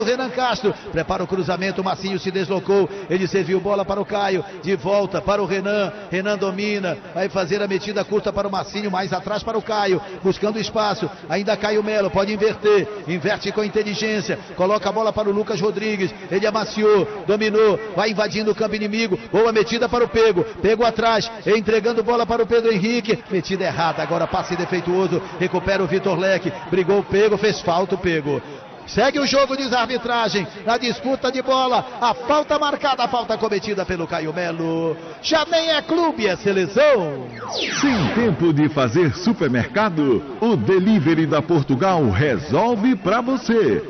Renan Castro, prepara o cruzamento, o Marcinho se deslocou, ele serviu bola para o Caio, de volta para o Renan, Renan domina, vai fazer a metida curta para o Marcinho, mais atrás para o Caio, buscando espaço, ainda Caio Melo, pode inverter, inverte com inteligência, coloca a bola para o Lucas Rodrigues, ele amaciou, dominou, vai invadindo o campo inimigo, boa metida para o Pego atrás, entregando bola para o Pedro Henrique, metida errada, agora passe defeituoso, recupera o Vitor Leque, brigou o Pego, fez falta o Pego. Segue o jogo, diz a arbitragem, na disputa de bola, a falta marcada, a falta cometida pelo Caio Melo. Já nem é clube, é seleção. Sem tempo de fazer supermercado, o delivery da Portugal resolve pra você.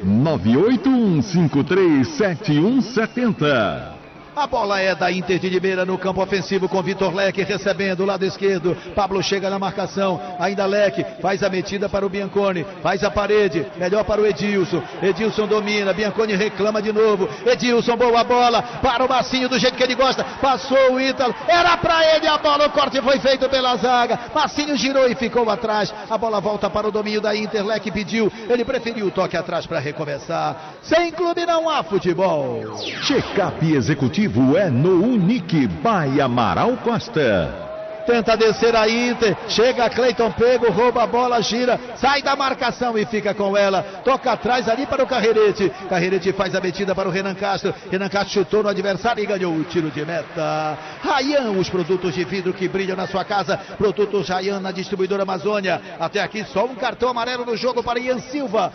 981537170. A bola é da Inter de Limeira no campo ofensivo com Vitor Leque recebendo, lado esquerdo, Pablo chega na marcação, ainda Leque, faz a metida para o Bianconi, faz a parede, melhor para o Edilson, Edilson domina, Bianconi reclama de novo, Edilson, boa bola, para o Marcinho do jeito que ele gosta, passou o Ítalo, era para ele a bola, o corte foi feito pela zaga, Marcinho girou e ficou atrás, a bola volta para o domínio da Inter, Leque pediu, ele preferiu o toque atrás para recomeçar, sem clube não há futebol. Check-up executivo é no Unique by Amaral Costa. Tenta descer a Inter, chega Cleiton Pego, rouba a bola, gira, sai da marcação e fica com ela, toca atrás ali para o Carrerete, Carrerete faz a metida para o Renan Castro chutou no adversário e ganhou o tiro de meta. Rayan, os produtos de vidro que brilham na sua casa, produtos Rayan na distribuidora Amazônia, até aqui só um cartão amarelo no jogo para Ian Silva,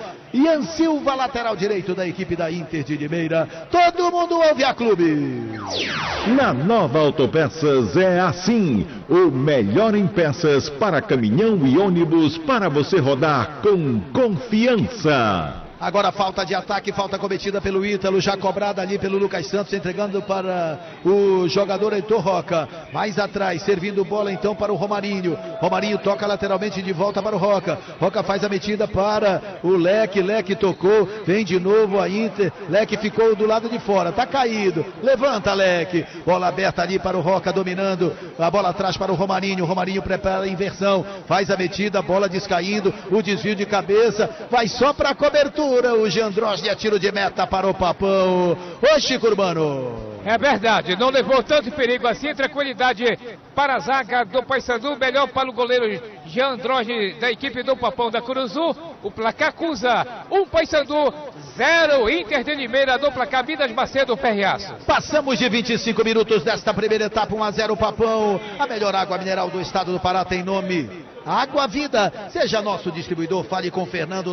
lateral direito da equipe da Inter de Limeira, todo mundo ouve a clube. Na Nova Autopeças é assim, o melhor em peças para caminhão e ônibus para você rodar com confiança. Agora falta de ataque, falta cometida pelo Ítalo, já cobrada ali pelo Lucas Santos, entregando para o jogador Heitor Roca. Mais atrás, servindo bola então para o Romarinho. Romarinho toca lateralmente de volta para o Roca. Roca faz a metida para o Leque, Leque tocou, vem de novo a Inter. Leque ficou do lado de fora, tá caído. Levanta Leque, bola aberta ali para o Roca, dominando. A bola atrás para o Romarinho. Romarinho prepara a inversão, faz a metida, bola descaindo, o desvio de cabeça, vai só para a cobertura. O Jandrossi é tiro de meta para o Papão. Ô Chico Urbano. É verdade, não levou tanto perigo assim, tranquilidade para a zaga do Paysandu, melhor para o goleiro Jandrossi da equipe do Papão da Curuzu. O placar acusa Paysandu 0, Inter de Limeira do placar Minas Macedo Ferreaço. Passamos de 25 minutos desta primeira etapa, 1-0 Papão. A melhor água mineral do estado do Pará tem nome Água Vida. Seja nosso distribuidor, fale com Fernando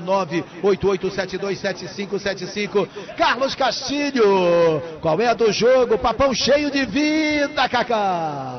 988727575. Carlos Castilho, qual é a do jogo? Papão cheio de vida, Cacá.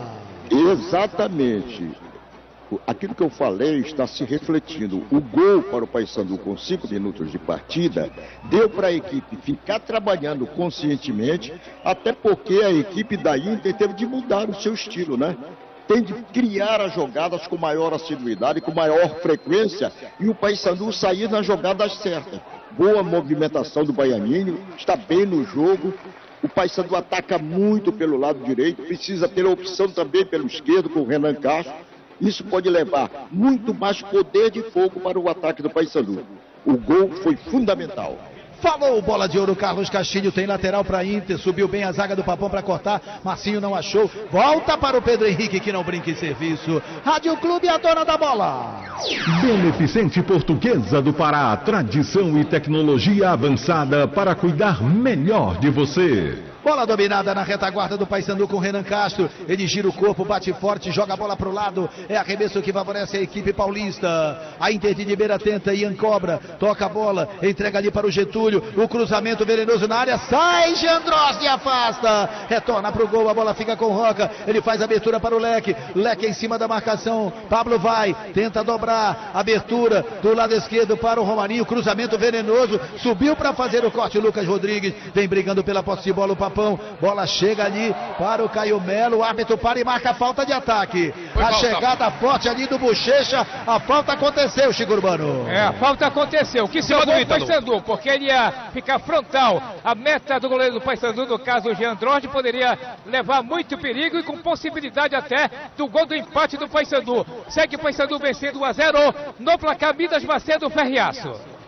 Exatamente. Aquilo que eu falei está se refletindo. O gol para o Paysandu com 5 minutos de partida deu para a equipe ficar trabalhando conscientemente, até porque a equipe da Inter teve de mudar o seu estilo, né? Tem de criar as jogadas com maior assiduidade, com maior frequência, e o Paysandu sair nas jogadas certas. Boa movimentação do Baianinho, está bem no jogo. O Paysandu ataca muito pelo lado direito, precisa ter a opção também pelo esquerdo com o Renan Castro. Isso pode levar muito mais poder de fogo para o ataque do Paysandu. O gol foi fundamental. Falou, bola de ouro, Carlos Castilho, tem lateral para Inter, subiu bem a zaga do Papão para cortar, Marcinho não achou, volta para o Pedro Henrique que não brinca em serviço. Rádio Clube, a dona da bola. Beneficente Portuguesa do Pará, tradição e tecnologia avançada para cuidar melhor de você. Bola dominada na retaguarda do Paysandu com Renan Castro. Ele gira o corpo, bate forte, joga a bola para o lado. É arremesso que favorece a equipe paulista. A Inter de Limeira tenta, Ian cobra, toca a bola, entrega ali para o Getúlio. O cruzamento venenoso na área, sai Jandrossi, afasta. Retorna para o gol, a bola fica com o Roca. Ele faz abertura para o Leque. Leque em cima da marcação. Pablo vai, tenta dobrar. Abertura do lado esquerdo para o Romarinho. Cruzamento venenoso, subiu para fazer o corte. Lucas Rodrigues vem brigando pela posse de bola. O Papão, bola chega ali para o Caio Melo, o árbitro para e marca a falta de ataque. A chegada forte ali do Bochecha, a falta aconteceu, Chico Urbano. A falta aconteceu, que se o Paysandu, porque ele ia ficar frontal. A meta do goleiro do Paysandu, no caso o Jandrossi, poderia levar muito perigo e com possibilidade até do gol do empate do Paysandu. Segue o Paysandu vencendo 1-0 no placar Minas Macedo Ferreaço.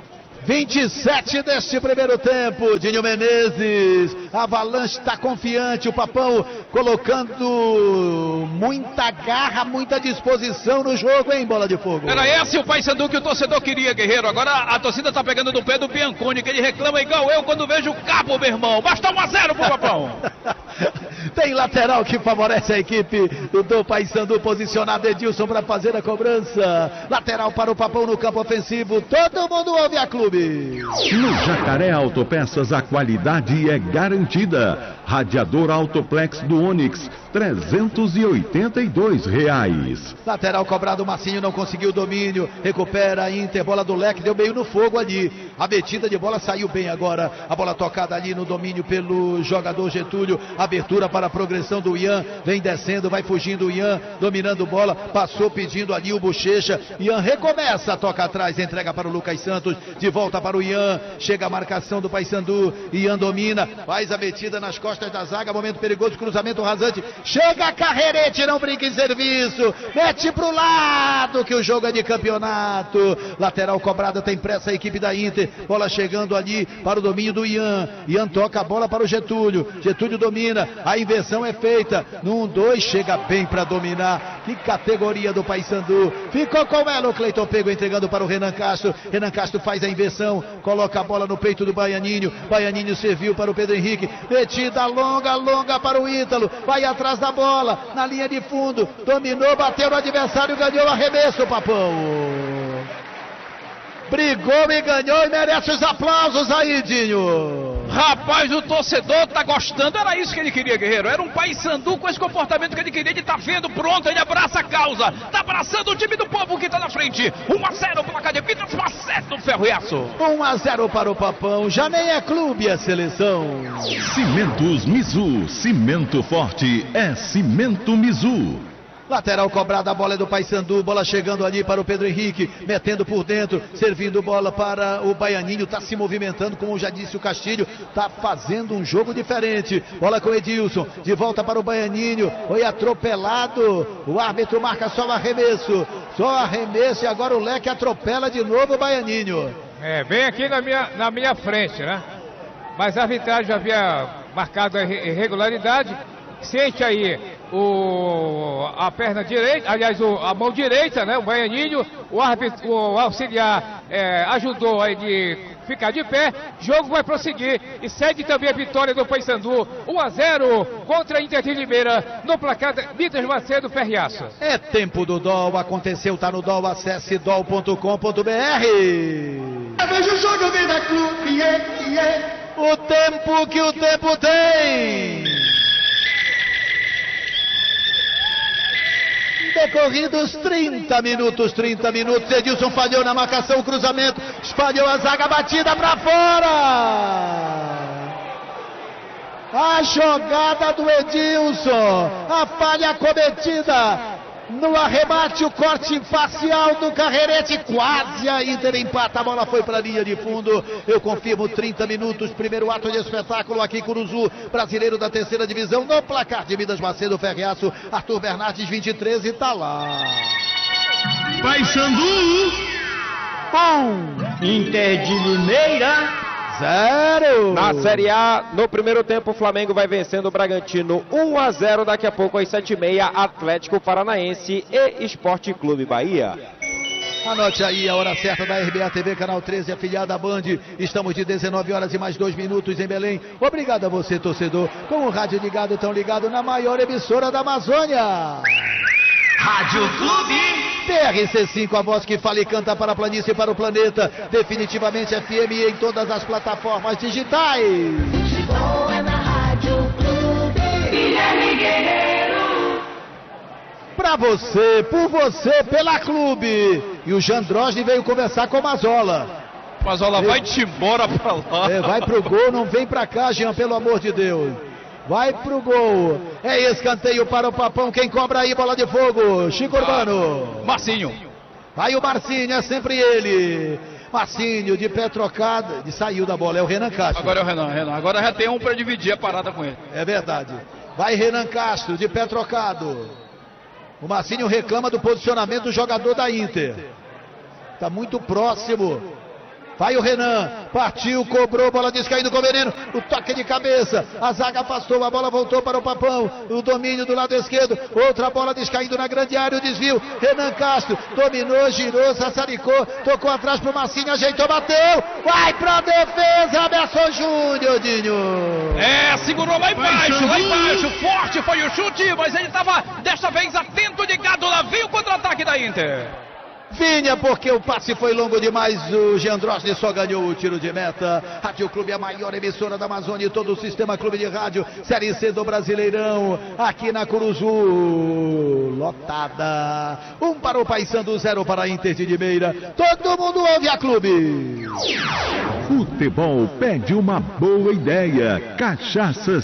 27 deste primeiro tempo. Dinho Menezes, Avalanche está confiante, o Papão colocando muita garra, muita disposição no jogo, hein, Bola de Fogo? Era esse o Paysandu que o torcedor queria, Guerreiro. Agora a torcida tá pegando no pé do Bianconi, que ele reclama igual eu quando vejo o cabo, meu irmão. Basta 1-0 pro Papão. Tem lateral que favorece a equipe do Paysandu, posicionado Edilson para fazer a cobrança. Lateral para o Papão no campo ofensivo. Todo mundo ouve a clube. No Jacaré Autopeças a qualidade é garantida. Radiador Autoplex do Onix, R$382. Lateral cobrado, o Marcinho não conseguiu o domínio. Recupera a Inter, bola do Leque, deu meio no fogo ali. A metida de bola saiu bem agora. A bola tocada ali no domínio pelo jogador Getúlio. Abertura para a progressão do Ian. Vem descendo, vai fugindo o Ian, dominando bola. Passou pedindo ali o Bochecha. Ian recomeça, toca atrás, entrega para o Lucas Santos. De volta para o Ian. Chega a marcação do Paysandu. Ian domina, faz a metida nas costas da zaga. Momento perigoso, cruzamento rasante. Chega a Carrerete, não brinca em serviço. Mete pro lado, que o jogo é de campeonato. Lateral cobrada, tem pressa a equipe da Inter. Bola chegando ali para o domínio do Ian. Ian toca a bola para o Getúlio. Getúlio domina, a inversão é feita. No 1-2, chega bem para dominar. Que categoria do Paysandu. Ficou com ela o Cleiton Pego, entregando para o Renan Castro. Renan Castro faz a inversão, coloca a bola no peito do Baianinho. Baianinho serviu para o Pedro Henrique. Metida longa para o Ítalo. Vai atrás da bola, na linha de fundo. Dominou, bateu no adversário, ganhou o arremesso, Papão. Brigou e ganhou e merece os aplausos aí, Dinho. Rapaz, o torcedor tá gostando. Era isso que ele queria, Guerreiro. Era um Paysandu com esse comportamento que ele queria. Ele tá vendo, pronto, ele abraça a causa. Tá abraçando o time do povo que tá na frente. 1-0 placar de Vitor Macedo, Ferroiaço. 1-0 para o Papão. Já nem é clube a seleção. Cimentos Mizu. Cimento forte é Cimento Mizu. Lateral cobrada, a bola é do Paysandu, bola chegando ali para o Pedro Henrique, metendo por dentro, servindo bola para o Baianinho, está se movimentando, como já disse o Castilho, está fazendo um jogo diferente. Bola com o Edilson, de volta para o Baianinho, foi atropelado, o árbitro marca só o arremesso e agora o Leque atropela de novo o Baianinho. Bem aqui na minha frente, né? Mas a arbitragem já havia marcado a irregularidade. Sente aí a perna direita, aliás, a mão direita, né? O Baianinho, o árbitro, o auxiliar ajudou aí de ficar de pé. Jogo vai prosseguir e segue também a vitória do Paysandu. 1-0 contra a Inter de Limeira no placar de Vitor Macedo, Ferriaço. É tempo do DOL, aconteceu, tá no DOL, acesse dol.com.br. Veja o jogo, vem da clube, o tempo que o tempo tem. Decorridos 30 minutos, Edilson falhou na marcação, cruzamento, espalhou a zaga, batida para fora. A jogada do Edilson, a falha cometida no arremate, o corte facial do Carrerete, quase a Inter empata, a bola foi para a linha de fundo. Eu confirmo, 30 minutos, primeiro ato de espetáculo aqui, Curuzu, brasileiro da terceira divisão, no placar de Vidas Macedo, Ferriaço, Arthur Bernardes, 23 e tá lá. Paysandu 1, Inter de Limeira 0. Na Série A, no primeiro tempo, o Flamengo vai vencendo o Bragantino 1-0. Daqui a pouco, às 7h30, Atlético Paranaense e Esporte Clube Bahia. Anote aí a hora certa da RBA TV, canal 13, afiliada à Band. Estamos de 19 horas e mais 2 minutos em Belém. Obrigado a você, torcedor, com o rádio ligado, tão ligado na maior emissora da Amazônia. Rádio Clube TRC5, a voz que fala e canta para a planície e para o planeta. Definitivamente FM em todas as plataformas digitais. Futebol é na Rádio Clube. Guilherme Guerreiro. Pra você, por você, pela Clube. E o Jandrosne veio conversar com o Mazola. Mazola, vai-te embora pra lá. Vai pro gol, não vem pra cá, Jean, pelo amor de Deus. Vai pro gol. É escanteio para o Papão. Quem cobra aí, bola de fogo? Chico Urbano. Marcinho. Vai o Marcinho, é sempre ele. Marcinho, de pé trocado. Saiu da bola, é o Renan Castro. Agora é o Renan. Agora já tem um para dividir a parada com ele. É verdade. Vai Renan Castro, de pé trocado. O Marcinho reclama do posicionamento do jogador da Inter. Está muito próximo Vai o Renan, partiu, cobrou, bola descaindo com o Veneno, o toque de cabeça, a zaga afastou, a bola voltou para o Papão, o domínio do lado esquerdo, outra bola descaindo na grande área, o desvio, Renan Castro, dominou, girou, sassaricou, tocou atrás pro Massinho, ajeitou, bateu, vai pra defesa, Emerson Júnior, Dinho. Segurou lá embaixo, forte foi o chute, mas ele estava desta vez atento, ligado lá, viu o contra-ataque da Inter. Vinha porque o passe foi longo demais, o Jandrosny só ganhou o tiro de meta. Rádio Clube, a maior emissora da Amazônia e todo o sistema Clube de Rádio, Série C do Brasileirão, aqui na Curuzu, lotada. 1 para o Paysandu, 0 para a Inter de Limeira. Todo mundo ouve a Clube. Futebol pede uma boa ideia. Cachaça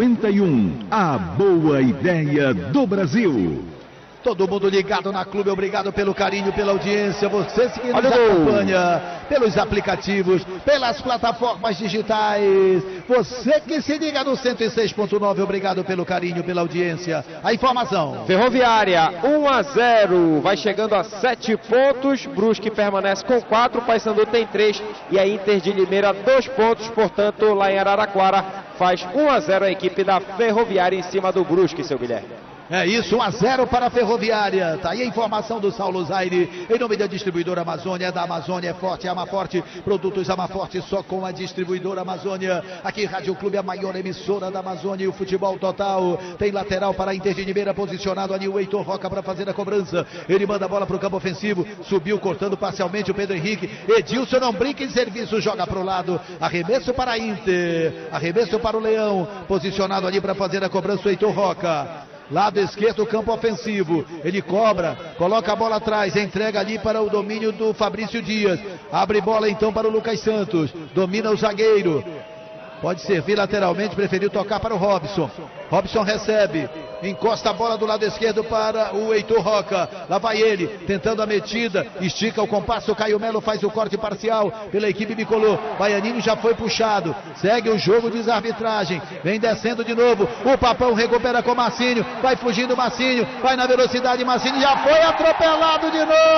51, a boa ideia do Brasil. Todo mundo ligado na Clube, obrigado pelo carinho, pela audiência, você que nos acompanha pelos aplicativos, pelas plataformas digitais, você que se liga no 106.9, obrigado pelo carinho, pela audiência. A informação. Ferroviária 1-0, vai chegando a 7 pontos, Brusque permanece com 4, Paysandu tem 3 e a Inter de Limeira 2 pontos, portanto lá em Araraquara faz 1-0 a equipe da Ferroviária em cima do Brusque, seu Guilherme. É isso, 1-0 para a Ferroviária. Tá aí a informação do Saulo Zaire, em nome da distribuidora Amazônia, é da Amazônia, é forte, é Amaforte, produtos Amaforte só com a distribuidora Amazônia. Aqui Rádio Clube, a maior emissora da Amazônia e o futebol total. Tem lateral para a Inter de Limeira, posicionado ali o Heitor Roca para fazer a cobrança. Ele manda a bola para o campo ofensivo, subiu cortando parcialmente o Pedro Henrique. Edilson não brinca em serviço, joga para o lado. Arremesso para a Inter, arremesso para o Leão, posicionado ali para fazer a cobrança o Heitor Roca. Lado esquerdo, campo ofensivo. Ele cobra, coloca a bola atrás, entrega ali para o domínio do Fabrício Dias. Abre bola então para o Lucas Santos. Domina o zagueiro. Pode servir lateralmente, preferiu tocar para o Robson. Robson recebe, encosta a bola do lado esquerdo para o Heitor Roca. Lá vai ele, tentando a metida, estica o compasso, Caio Melo faz o corte parcial pela equipe bicolor. Baianinho já foi puxado, segue o jogo, diz a arbitragem. Vem descendo de novo, o Papão recupera com o Massinho, vai fugindo o Massinho, vai na velocidade, Massinho já foi atropelado de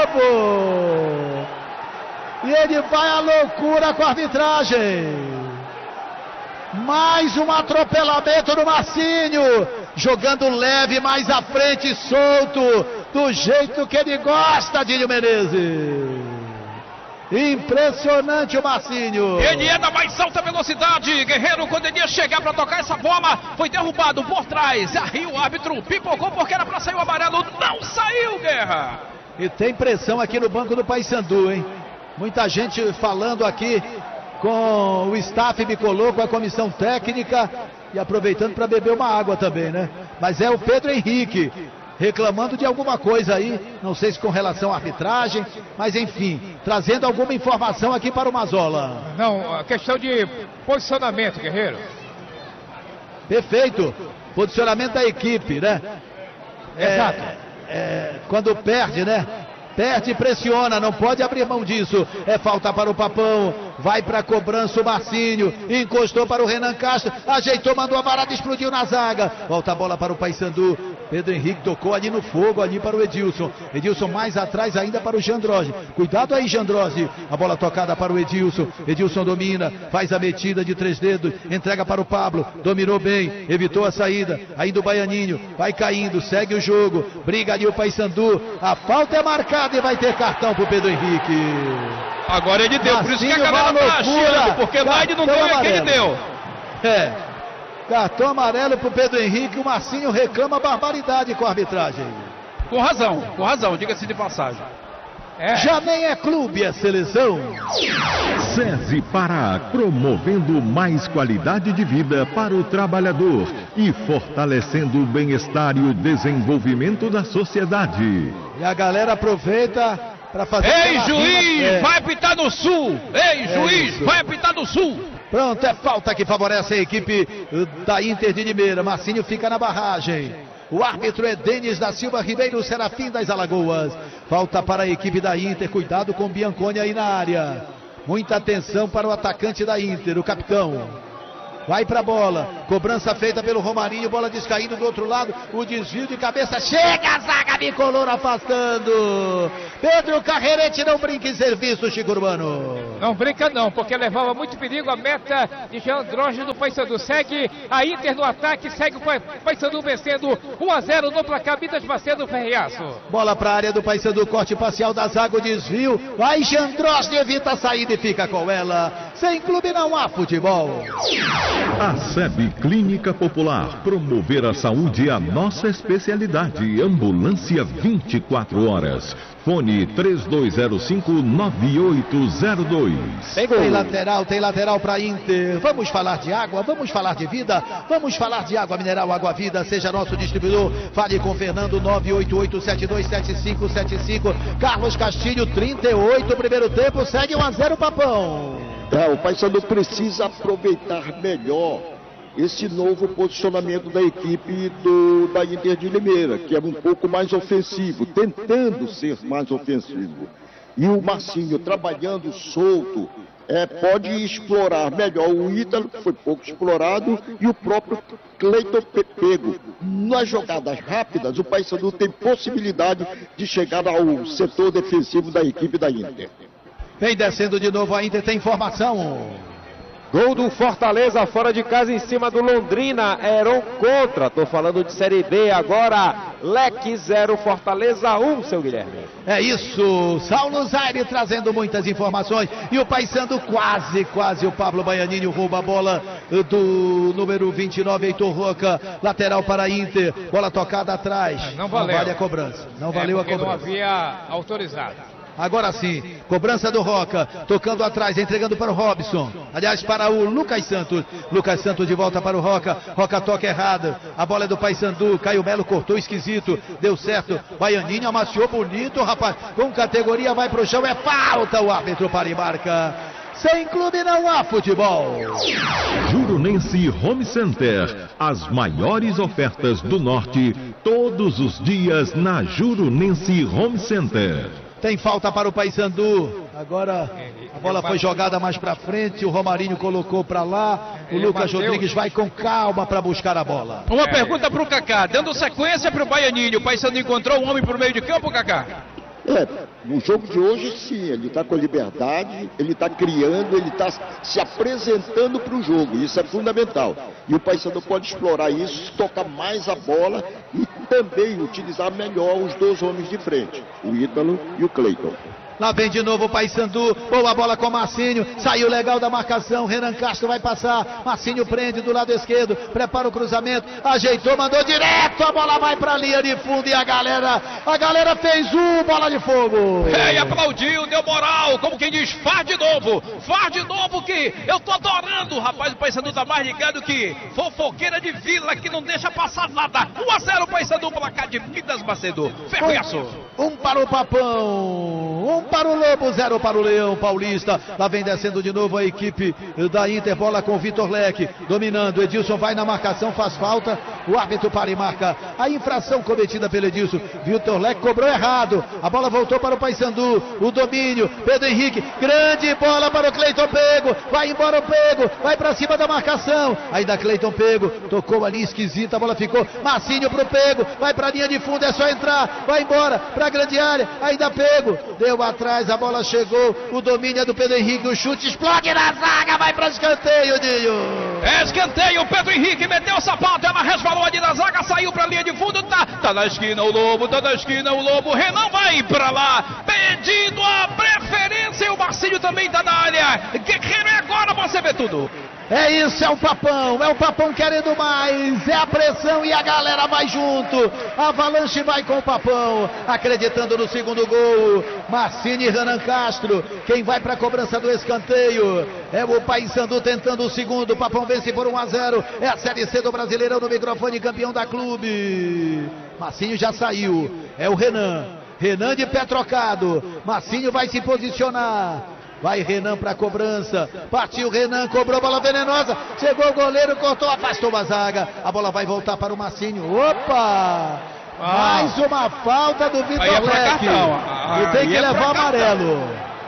novo. E ele vai à loucura com a arbitragem. Mais um atropelamento do Massinho, jogando leve mais à frente, solto, do jeito que ele gosta, Dinho Menezes. Impressionante o Massinho. Ele é da mais alta velocidade, Guerreiro, quando ele ia chegar para tocar essa bola, foi derrubado por trás, aí o árbitro pipocou porque era para sair o amarelo, não saiu, Guerra. E tem pressão aqui no banco do Paysandu, hein? Muita gente falando aqui com o staff bicolor, com a comissão técnica e aproveitando para beber uma água também, né? Mas é o Pedro Henrique reclamando de alguma coisa aí, não sei se com relação à arbitragem, mas enfim, trazendo alguma informação aqui para o Mazola. Não, a questão de posicionamento, Guerreiro. Perfeito, posicionamento da equipe, né? Exato. Quando perde, né? Perde e pressiona, não pode abrir mão disso. É falta para o Papão, vai para a cobrança o Marcinho, encostou para o Renan Castro, ajeitou, mandou a varada, explodiu na zaga. Volta a bola para o Paysandu, Pedro Henrique tocou ali no fogo, ali para o Edilson. Edilson mais atrás ainda para o Jandrosny. Cuidado aí, Jandrosny. A bola tocada para o Edilson. Edilson domina, faz a metida de 3 dedos, entrega para o Pablo, dominou bem, evitou a saída. Ainda o Baianinho, vai caindo, segue o jogo, briga ali o Paysandu. A falta é marcada e vai ter cartão pro Pedro Henrique. Agora ele deu, por isso que a galera tá achando, porque lá ele não deu, é que ele deu. Cartão amarelo pro Pedro Henrique, o Marcinho reclama barbaridade com a arbitragem. Com razão, diga-se de passagem. Já nem é clube, é seleção. SESI Pará, promovendo mais qualidade de vida para o trabalhador e fortalecendo o bem-estar e o desenvolvimento da sociedade. E a galera aproveita para fazer... Ei, juiz, vai apitar no Sul! Ei, juiz, vai apitar no Sul! Pronto, é falta que favorece a equipe da Inter de Limeira. Marcinho fica na barragem. O árbitro é Denis da Silva Ribeiro, Serafim das Alagoas. Falta para a equipe da Inter, cuidado com o Bianconi aí na área. Muita atenção para o atacante da Inter, o capitão. Vai para a bola, cobrança feita pelo Romarinho, bola descaindo do outro lado, o desvio de cabeça, chega a zaga bicolor afastando. Pedro Carrerete não brinca em serviço, Chico Urbano. Não brinca não, porque levava muito perigo a meta de Jean Andrógeno do Paysandu. Segue a Inter no ataque, segue o Paysandu vencendo 1-0 no placar. Minas Macedo, Ferreiraço. Bola para a área do Paysandu, corte parcial da zaga, o desvio. Vai Jean Andrógeno, evita a saída e fica com ela. Sem clube não há futebol. A SEB Clínica Popular. Promover a saúde é a nossa especialidade. Ambulância 24 horas. Fone 3205-9802. Tem lateral para Inter. Vamos falar de água, vamos falar de vida, vamos falar de água mineral, Água Vida. Seja nosso distribuidor. Fale com Fernando 988-727575. Carlos Castilho 38. Primeiro tempo, segue 1-0 Papão. O Paysandu precisa aproveitar melhor esse novo posicionamento da equipe da Inter de Limeira, que é um pouco mais ofensivo, tentando ser mais ofensivo. E o Marcinho trabalhando solto, pode explorar melhor o Ítalo, que foi pouco explorado, e o próprio Cleiton Pego. Nas jogadas rápidas, o Paysandu tem possibilidade de chegar ao setor defensivo da equipe da Inter. Vem descendo de novo a Inter, tem informação. Gol do Fortaleza fora de casa em cima do Londrina. Heron contra. Tô falando de Série B agora. Leque 0, Fortaleza 1, seu Guilherme. É isso. Saulo Zaire trazendo muitas informações. E o Paysandu quase. O Pablo Baianinho rouba a bola do número 29, Heitor Roca. Lateral para a Inter. Bola tocada atrás. Não valeu. Não vale a cobrança. Não valeu a cobrança. Não havia autorizado. Agora sim, cobrança do Roca, tocando atrás, entregando para o Robson, aliás para o Lucas Santos. Lucas Santos de volta para o Roca, Roca toca errado, a bola é do Paysandu, Caio Melo cortou esquisito, deu certo, Baianinho amaciou bonito, rapaz, com categoria vai pro chão, é falta, o árbitro para e marca. Sem clube não há futebol. Jurunense Home Center, as maiores ofertas do norte, todos os dias na Jurunense Home Center. Tem falta para o Paysandu. Agora a bola foi jogada mais para frente. O Romarinho colocou para lá. O Lucas Rodrigues vai com calma para buscar a bola. Uma pergunta para o Kaká. Dando sequência para o Baianinho. O Paysandu encontrou um homem por meio de campo, Kaká? No jogo de hoje sim, ele está com liberdade, ele está criando, ele está se apresentando para o jogo, isso é fundamental. E o Paysandu pode explorar isso, tocar mais a bola e também utilizar melhor os dois homens de frente, o Ítalo e o Cleiton. Lá vem de novo o Paysandu, boa bola com Marcinho, saiu legal da marcação, Renan Castro vai passar, Marcinho prende do lado esquerdo, prepara o cruzamento, ajeitou, mandou direto, a bola vai pra linha de fundo e a galera fez bola de fogo. E aplaudiu, deu moral, como quem diz, faz de novo que eu tô adorando, rapaz, o Paysandu tá mais ligado que fofoqueira de vila que não deixa passar nada. 1-0 o Paysandu, placar de Minas Macedo, Ferroiaço. Um para o Papão, um para o Lobo, 0 para o Leão Paulista. Lá vem descendo de novo a equipe da Inter, bola com o Vitor Leque, dominando, Edilson vai na marcação, faz falta, o árbitro para e marca a infração cometida pelo Edilson. Vitor Leque cobrou errado, a bola voltou para o Paysandu, o domínio, Pedro Henrique, grande bola para o Cleiton Pego, vai embora o Pego, vai para cima da marcação, ainda Cleiton Pego, tocou ali esquisita, a bola ficou, Marcinho pro Pego, vai para a linha de fundo, é só entrar, vai embora para a grande área, ainda Pego, deu atrás, a bola chegou, o domínio é do Pedro Henrique, o chute explode na zaga, vai para escanteio, Dinho. Escanteio, Pedro Henrique meteu o sapato, ela resvalou ali na zaga, saiu para a linha de fundo, tá na esquina o Lobo, Renan vai para lá, pedindo a preferência, e o Marcinho também tá na área, Guerreiro, é agora você vê tudo. É isso, é o Papão querendo mais, é a pressão e a galera vai junto, a Avalanche vai com o Papão, acreditando no segundo gol, Marcinho e Renan Castro, quem vai para a cobrança do escanteio, é o Paysandu tentando o segundo, o Papão vence por 1-0, é a Série C do Brasileirão no microfone, campeão da clube, Marcinho já saiu, é o Renan de pé trocado, Marcinho vai se posicionar, vai Renan para a cobrança, partiu Renan, cobrou bola venenosa, chegou o goleiro, cortou, afastou a zaga, a bola vai voltar para o Marcinho, opa, mais uma falta do Vitor Leque, e tem que levar amarelo.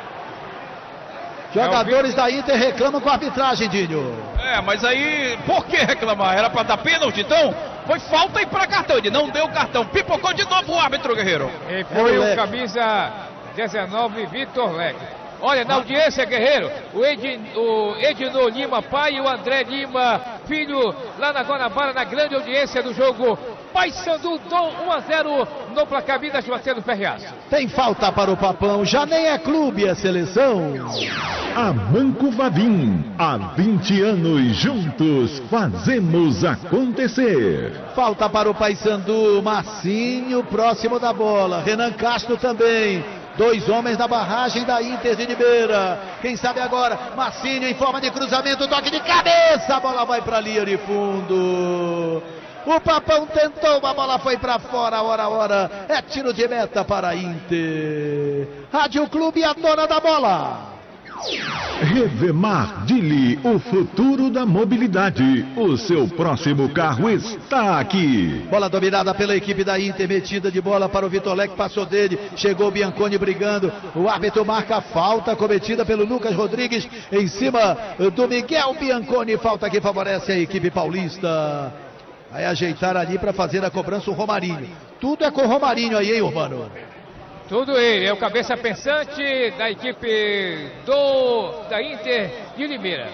Jogadores da Inter reclamam com a arbitragem, Dinho. Mas aí, por que reclamar? Era para dar pênalti, então? Foi falta e para cartão, ele não deu cartão, pipocou de novo o árbitro, Guerreiro. E foi o camisa 19, Vitor Leque. Olha, na audiência, Guerreiro, o Edno Lima pai e o André Lima filho, lá na Guanabara, na grande audiência do jogo. Paysandu 1-0 no placar Minas Marcelo Ferreaço. Tem falta para o Papão, já nem é clube, é seleção. A Banco Vavim, há 20 anos juntos fazemos acontecer. Falta para o Paysandu, Marcinho próximo da bola, Renan Castro também. 2 homens na barragem da Inter de Limeira. Quem sabe agora, Marcinho em forma de cruzamento, toque de cabeça, a bola vai para a linha de fundo. O Papão tentou, a bola foi para fora, ora, é tiro de meta para a Inter. Rádio Clube, a dona da bola. Revemar Dili, o futuro da mobilidade. O seu próximo carro está aqui. Bola dominada pela equipe da Inter, metida de bola para o Vitor Leque, passou dele, chegou o Bianconi brigando. O árbitro marca a falta cometida pelo Lucas Rodrigues em cima do Miguel Bianconi. Falta que favorece a equipe paulista. Vai ajeitar ali para fazer a cobrança o Romarinho. Tudo é com o Romarinho aí, hein, Urbano? Tudo ele, é o cabeça pensante da equipe da Inter de Limeira.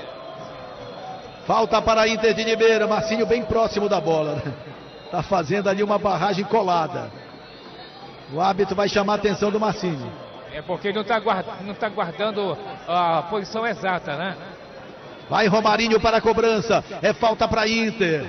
Falta para a Inter de Limeira, Marcinho bem próximo da bola, né? Tá fazendo ali uma barragem colada. O árbitro vai chamar a atenção do Marcinho. É porque ele não tá guardando a posição exata, né? Vai Romarinho para a cobrança, é falta para a Inter.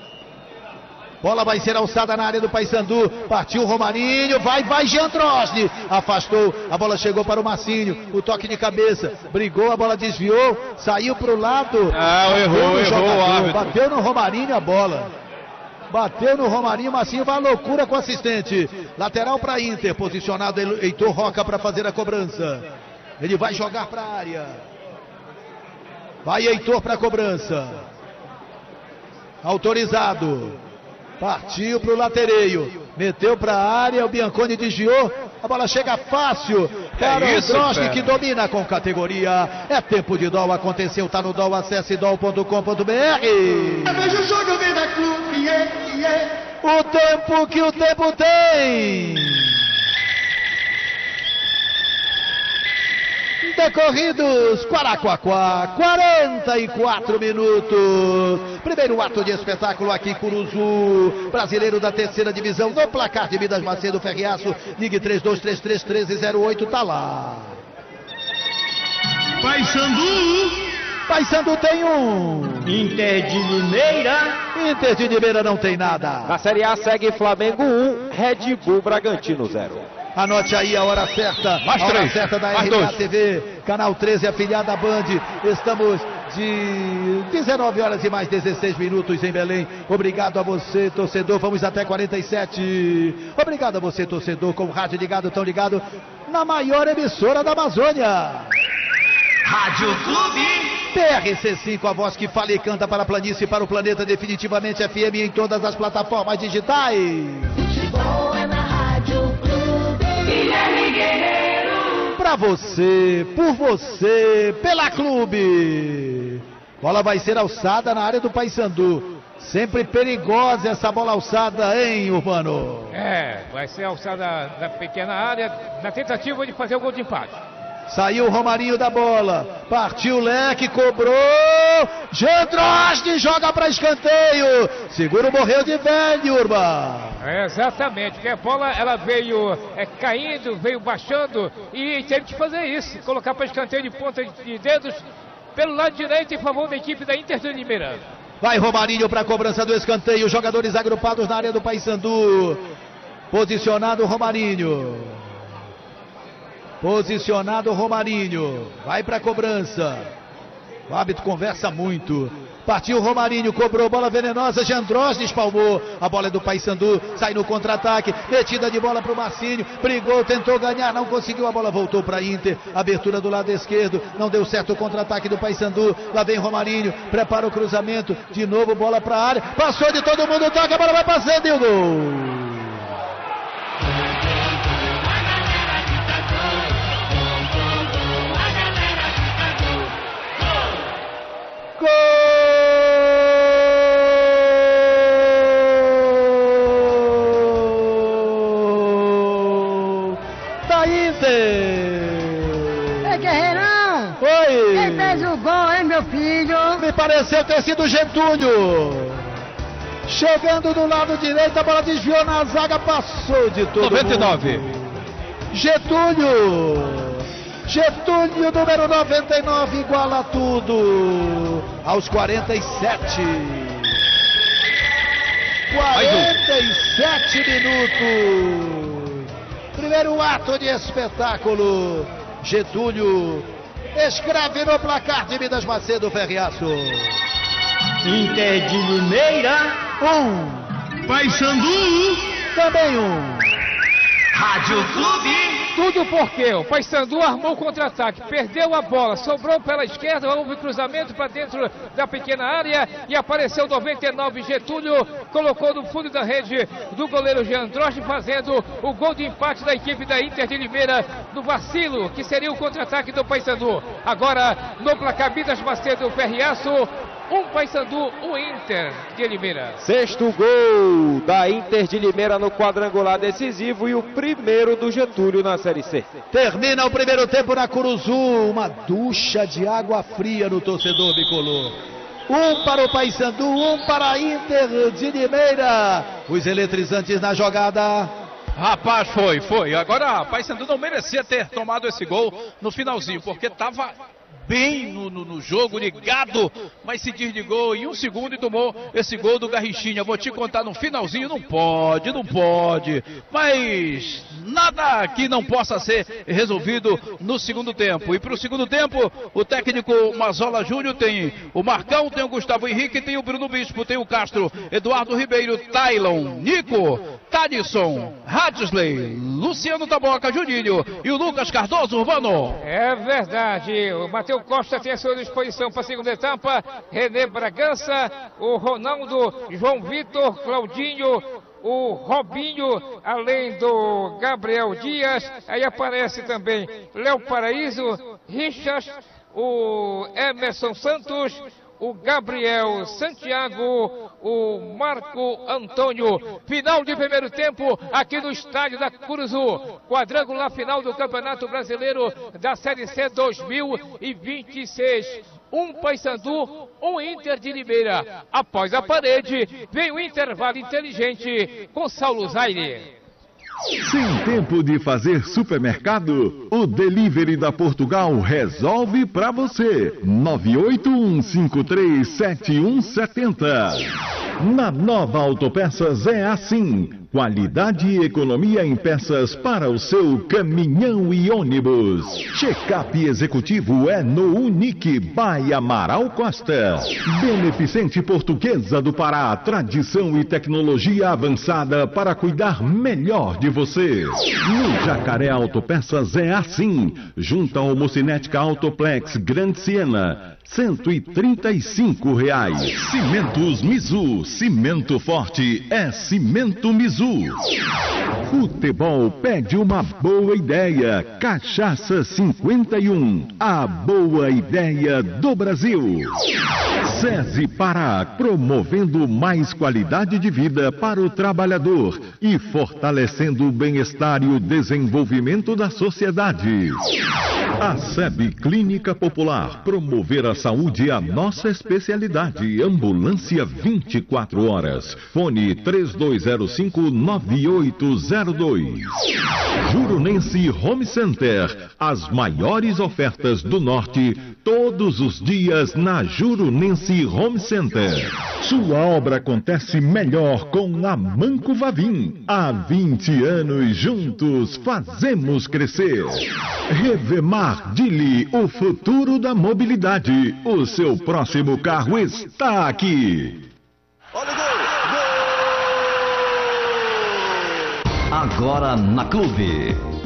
Bola vai ser alçada na área do Paysandu. Partiu o Romarinho. Vai Jean Drosni. Afastou. A bola chegou para o Marcinho. O toque de cabeça. Brigou, a bola desviou. Saiu para o lado. Errou o árbitro. Bateu no Romarinho a bola. Bateu no Romarinho. Marcinho vai à loucura com o assistente. Lateral para a Inter. Posicionado Heitor Roca para fazer a cobrança. Ele vai jogar para a área. Vai Heitor para a cobrança. Autorizado. Partiu para o latereio, meteu para a área, o Bianconi desviou, a bola chega fácil para o Drosni, que domina com categoria. É tempo de DOL, aconteceu, tá no DOL, acesse dol.com.br. Veja o jogo, vem da clube, O tempo que o tempo tem. Decorridos, Quaraquaquá, 44 minutos. Primeiro ato de espetáculo aqui, Curuzu, brasileiro da terceira divisão, no placar de Minas Macedo Ferreaço. Ligue 32331308, tá lá. Paysandu tem um. Inter de Limeira. Inter de Limeira não tem nada. Na Série A segue Flamengo 1, Red Bull Bragantino 0. Anote aí a hora certa, Mais a hora 3, certa da mais RBA 2. TV, canal 13, afiliada à Band. Estamos de 19 horas e mais 16 minutos em Belém. Obrigado a você, torcedor. Vamos até 47. Obrigado a você, torcedor, com o rádio ligado, tão ligado na maior emissora da Amazônia. Rádio Clube. PRC5, a voz que fala e canta para a planície e para o planeta, definitivamente FM em todas as plataformas digitais. Futebol é na Rádio Clube. Guilherme Guerreiro. Pra você, por você, pela Clube. Bola vai ser alçada na área do Paysandu. Sempre perigosa essa bola alçada, hein, Urbano? Vai ser alçada na pequena área, na tentativa de fazer o gol de empate. Saiu o Romarinho da bola, partiu o Leque, cobrou, Jean Drosni joga para escanteio, seguro morreu de velho, Urba. Exatamente, porque a bola ela veio caindo, veio baixando e teve que fazer isso, colocar para escanteio de ponta de dedos pelo lado direito em favor da equipe da Inter de Limeira. Vai Romarinho para a cobrança do escanteio, jogadores agrupados na área do Paysandu, posicionado Romarinho. Posicionado Romarinho, vai para a cobrança. O árbitro conversa muito. Partiu o Romarinho, cobrou bola venenosa, Jean Drosni espalmou. A bola é do Paysandu, sai no contra-ataque, metida de bola para o Marcinho, brigou, tentou ganhar, não conseguiu, a bola voltou para a Inter. Abertura do lado esquerdo, não deu certo o contra-ataque do Paysandu. Lá vem Romarinho, prepara o cruzamento, de novo bola para a área, passou de todo mundo, toca, a bola vai passando e o gol. Gol da Inter! É Guerreiro! pareceu ter sido Getúlio. Chegando do lado direito, a bola desviou na zaga, passou de todo 99. mundo. Getúlio, número 99, iguala tudo. Aos 47. 47 minutos. Primeiro ato de espetáculo. Getúlio escreve no placar de Minas Macedo Ferriaço. Inter de Limeira, 1. Paysandu, Também 1. Rádio Clube. Tudo porque o Paysandu armou o contra-ataque, perdeu a bola, sobrou pela esquerda, houve cruzamento para dentro da pequena área e apareceu 99 Getúlio, colocou no fundo da rede do goleiro Jean Droge, fazendo o gol de empate da equipe da Inter de Limeira no vacilo, que seria o contra-ataque do Paysandu. Agora no placar Minas Macedo Ferriaço, 1 Paysandu, 1 Inter de Limeira. Sexto gol da Inter de Limeira no quadrangular decisivo e o primeiro do Getúlio na Série C. Termina o primeiro tempo na Curuzu, uma ducha de água fria no torcedor bicolor. 1 para o Paysandu, 1 para a Inter de Limeira. Os eletrizantes na jogada. Rapaz, foi. Agora, Paysandu não merecia ter tomado esse gol no finalzinho, porque estava bem no jogo, ligado, mas se desligou em 1 segundo e tomou esse gol do Garrichinha. Vou te contar no finalzinho, não pode, mas nada que não possa ser resolvido no segundo tempo. E para o segundo tempo, o técnico Mazola Júnior tem o Marcão, tem o Gustavo Henrique, tem o Bruno Bispo, tem o Castro, Eduardo Ribeiro, Tailon, Nico, Tadson, Hadsley, Luciano Taboca, Juninho e o Lucas Cardoso Urbano. É verdade, o Matheus Costa tem a sua disposição para a segunda etapa, René Bragança, o Ronaldo, João Vitor, Claudinho, o Robinho, além do Gabriel Dias, aí aparece também Léo Paraíso, Richard, o Emerson Santos, o Gabriel Santiago, o Marco Antônio. Final de primeiro tempo aqui no estádio da Curuzu. Quadrangular final do Campeonato Brasileiro da Série C 2026. 1 Paysandu, 1 Inter de Limeira. Após a parede, vem o intervalo inteligente com Saulo Zaire. Sem tempo de fazer supermercado? O Delivery da Portugal resolve pra você. 981537170. Na Nova Autopeças é assim. Qualidade e economia em peças para o seu caminhão e ônibus. Check-up executivo é no Unique by Amaral Costa. Beneficente Portuguesa do Pará, tradição e tecnologia avançada para cuidar melhor de você. No Jacaré Autopeças é assim. Junto ao Mocinética Autoplex Grande Siena, R$135. Cimentos Mizu, cimento forte é Cimento Mizu. Futebol pede uma boa ideia. Cachaça 51, a boa ideia do Brasil. SESI Pará, promovendo mais qualidade de vida para o trabalhador e fortalecendo o bem-estar e o desenvolvimento da sociedade. A SEB Clínica Popular, promover a saúde é a nossa especialidade. Ambulância 24 horas. Fone 3205-9802. Jurunense Home Center, as maiores ofertas do Norte, todos os dias na Jurunense Home Center. Sua obra acontece melhor com a Manco Vavim. Há 20 anos juntos fazemos crescer. Revemar Dili, o futuro da mobilidade. O seu próximo carro está aqui. Olha o gol! Gol! Agora na Clube.